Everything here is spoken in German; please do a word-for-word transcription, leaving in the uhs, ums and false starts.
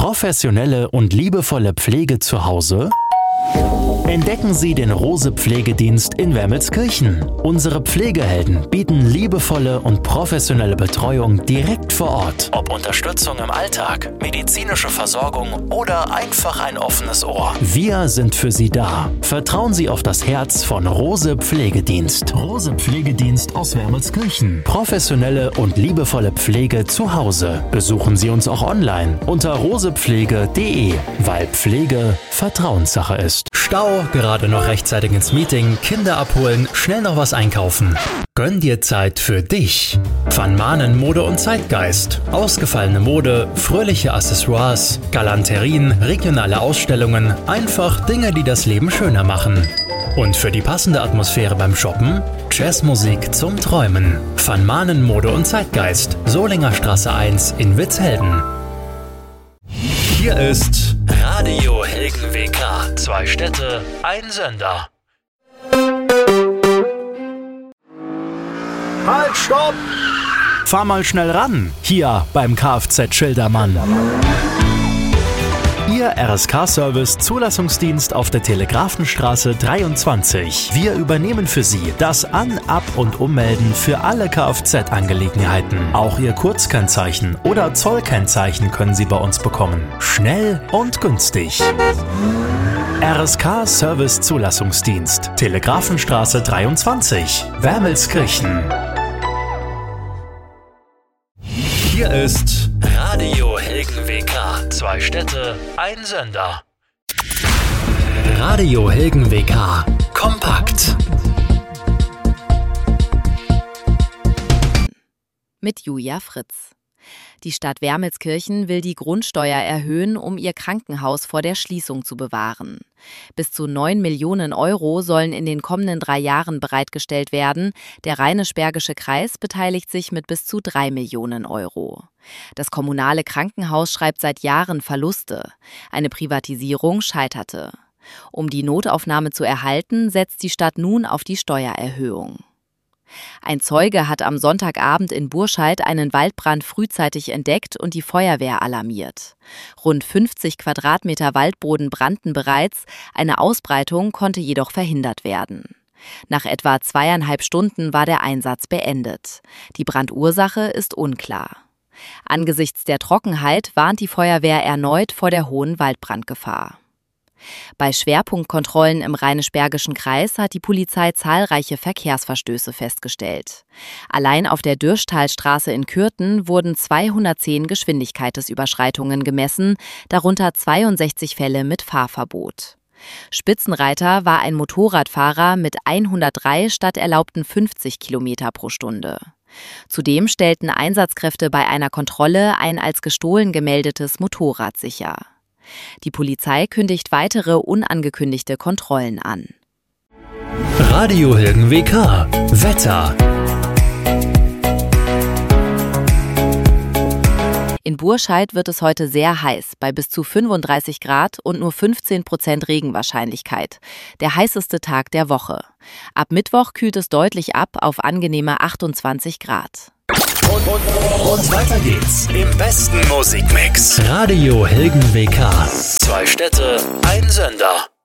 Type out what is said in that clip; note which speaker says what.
Speaker 1: Professionelle und liebevolle Pflege zu Hause? Entdecken Sie den Rose Pflegedienst in Wermelskirchen. Unsere Pflegehelden bieten liebevolle und professionelle Betreuung direkt vor Ort. Ob Unterstützung im Alltag, medizinische Versorgung oder einfach ein offenes Ohr. Wir sind für Sie da. Vertrauen Sie auf das Herz von Rose Pflegedienst. Rose Pflegedienst aus Wermelskirchen. Professionelle und liebevolle Pflege zu Hause. Besuchen Sie uns auch online unter rosepflege punkt de, weil Pflege Vertrauenssache ist. Stau, gerade noch rechtzeitig ins Meeting, Kinder abholen, schnell noch was einkaufen. Gönn dir Zeit für dich. Van Maanen Mode und Zeitgeist. Ausgefallene Mode, fröhliche Accessoires, Galanterien, regionale Ausstellungen, einfach Dinge, die das Leben schöner machen. Und für die passende Atmosphäre beim Shoppen, Jazzmusik zum Träumen. Van Maanen Mode und Zeitgeist, Solinger Straße eins in Witzhelden. Hier ist Radio Hilgen W K. Zwei Städte, ein Sender.
Speaker 2: Halt, stopp!
Speaker 1: Fahr mal schnell ran, hier beim Kfz Schildermann. Ihr R S K-Service Zulassungsdienst auf der Telegrafenstraße dreiundzwanzig. Wir übernehmen für Sie das An-, Ab- und Ummelden für alle Kfz-Angelegenheiten. Auch Ihr Kurzkennzeichen oder Zollkennzeichen können Sie bei uns bekommen. Schnell und günstig. R S K-Service Zulassungsdienst. Telegrafenstraße dreiundzwanzig. Wermelskirchen. Hier ist Radio Hilgen W K. Zwei Städte, ein Sender. Radio Hilgen W K. Kompakt.
Speaker 3: Mit Julia Fritz. Die Stadt Wermelskirchen will die Grundsteuer erhöhen, um ihr Krankenhaus vor der Schließung zu bewahren. Bis zu neun Millionen Euro sollen in den kommenden drei Jahren bereitgestellt werden. Der Rheinisch-Bergische Kreis beteiligt sich mit bis zu drei Millionen Euro. Das kommunale Krankenhaus schreibt seit Jahren Verluste. Eine Privatisierung scheiterte. Um die Notaufnahme zu erhalten, setzt die Stadt nun auf die Steuererhöhung. Ein Zeuge hat am Sonntagabend in Burscheid einen Waldbrand frühzeitig entdeckt und die Feuerwehr alarmiert. Rund fünfzig Quadratmeter Waldboden brannten bereits, eine Ausbreitung konnte jedoch verhindert werden. Nach etwa zweieinhalb Stunden war der Einsatz beendet. Die Brandursache ist unklar. Angesichts der Trockenheit warnt die Feuerwehr erneut vor der hohen Waldbrandgefahr. Bei Schwerpunktkontrollen im Rheinisch-Bergischen Kreis hat die Polizei zahlreiche Verkehrsverstöße festgestellt. Allein auf der Dürschtalstraße in Kürten wurden zweihundertzehn Geschwindigkeitsüberschreitungen gemessen, darunter zweiundsechzig Fälle mit Fahrverbot. Spitzenreiter war ein Motorradfahrer mit hundertdrei statt erlaubten fünfzig Kilometer pro Stunde. Zudem stellten Einsatzkräfte bei einer Kontrolle ein als gestohlen gemeldetes Motorrad sicher. Die Polizei kündigt weitere unangekündigte Kontrollen an.
Speaker 1: Radio Hilgen W K. Wetter.
Speaker 3: In Burscheid wird es heute sehr heiß, bei bis zu fünfunddreißig Grad und nur fünfzehn Prozent Regenwahrscheinlichkeit. Der heißeste Tag der Woche. Ab Mittwoch kühlt es deutlich ab auf angenehme achtundzwanzig Grad.
Speaker 1: Und, und, und weiter geht's im besten Musikmix. Radio Hilgen W K. Zwei Städte, ein Sender.